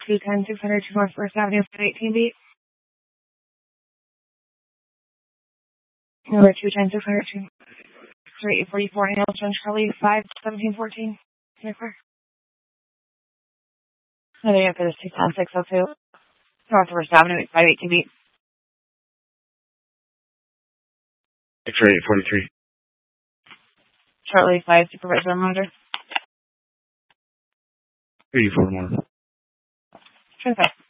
210 600 North First Avenue, 18 beat. Number 210 600 844 Hamilton, Charlie 51714. Another unit for this 210 602 North First Avenue, 518 beat. X-ray 843. Charlie 5 Supervisor Monitor. 84 more. 25.